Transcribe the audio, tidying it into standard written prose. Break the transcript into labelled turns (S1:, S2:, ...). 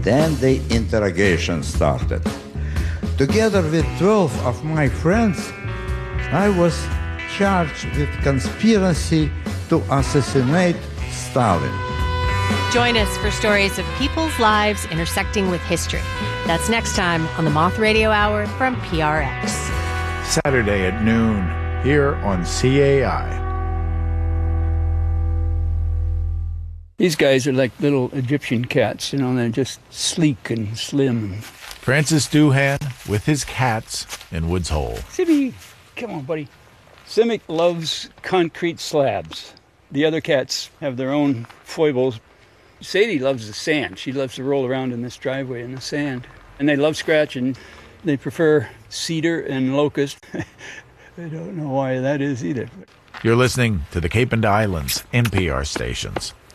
S1: Then the interrogation started. Together with 12 of my friends, I was charged with conspiracy to assassinate Stalin.
S2: Join us for stories of people's lives intersecting with history. That's next time on the Moth Radio Hour from PRX.
S3: Saturday at noon, here on CAI.
S4: These guys are like little Egyptian cats, they're just sleek and slim.
S3: Francis Doohan with his cats in Woods Hole.
S4: Simi, come on, buddy. Simic loves concrete slabs. The other cats have their own foibles. Sadie loves the sand. She loves to roll around in this driveway in the sand. And they love scratching. They prefer cedar and locust. I don't know why that is either.
S3: You're listening to the Cape and Islands NPR stations.